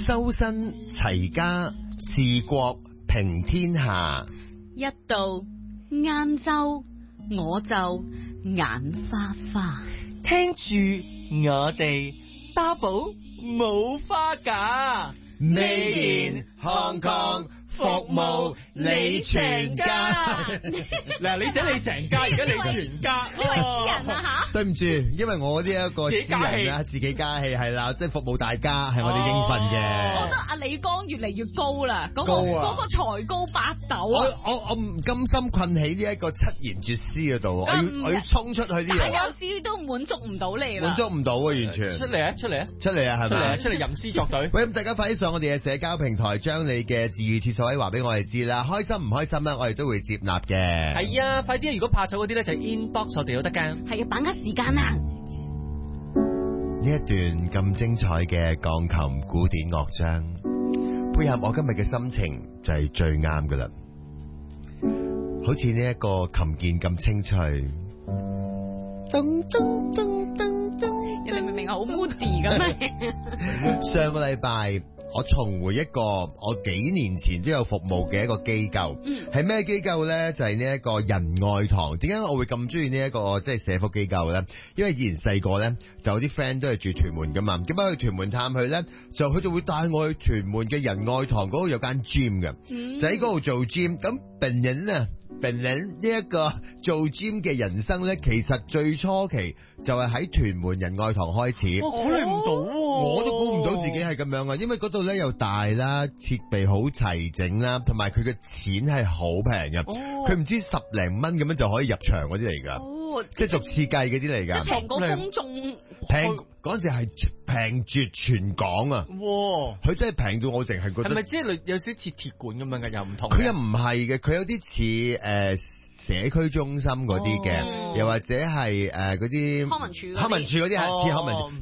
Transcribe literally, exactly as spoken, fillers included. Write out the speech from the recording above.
修身齊家治國平天下。 一到晏晝我就眼花花， 聽住我哋巴寶冇花假 Made in Hong Kong，服務你全家。 嗱，你寫你成家，而家你全家， 呢位私人啊吓？ 對唔住，因為我呢一個私人啦，自己加氣係啦，即係服務大家係我哋應份嘅。 我覺得阿李剛越嚟越高啦，嗰、嗰個高啊嗰個才高八斗我啊！ 我我唔甘心困喺呢一個七言絕詩嗰度，我要嗯我要衝出去呢但樣， 有時都滿足唔到你啦。 滿足唔到啊，完全出嚟啊，出嚟啊， 出嚟啊，係出嚟啊， 咪？ 出嚟吟詩作對。 喂，咁大家快啲上我哋嘅社交平台，將你嘅自語設數位話俾我哋知啦。開心唔開心咧，我哋都會接納嘅。 係啊，快啲啊！如果怕醜嗰啲咧，就 inbox 我哋都得噶。 係啊，把握時間啊！ 呢一段咁精彩嘅鋼琴古典樂章，配合我今日嘅心情就係最啱噶啦。好似呢一個琴鍵咁清脆，噔噔噔噔噔。 人哋明明係好 moody 咁啊！ 上個禮拜我重回一個我幾年前都有服務嘅一個機構，係咩機構呢？就係呢一個仁愛堂。點解我會咁中意呢一個即係社福機構呢？因為以前細個呢，就有啲 friend 都係住屯門噶嘛，咁樣去屯門探佢呢，就佢就會帶我去屯門嘅仁愛堂嗰度有間 gym 嘅， 嗯就喺嗰度做 gym。咁本人啊，本人呢一個做 gym 嘅人生呢，其實最初期就係喺屯門仁愛堂開始。 我估你唔到喎， 我都估唔到自己係咁樣啊，因為嗰度咧又大啦，設備好齊整啦，同埋佢嘅錢係好平嘅，佢唔、 哦、 知十零蚊咁樣就可以入場嗰啲嚟噶， 哦， 即係逐次計嗰啲嚟即係噶， 成個公眾平嗰陣時係平絕全港啊！ 哇， 佢真係平到我淨係覺得， 係咪即係類有少少似鐵館咁樣嘅，又唔同？ 佢又唔係嘅，佢有啲似誒社區中心嗰啲嘅， 哦又或者係誒嗰啲康文署嗰啲康文署嗰啲係似康文署。 哦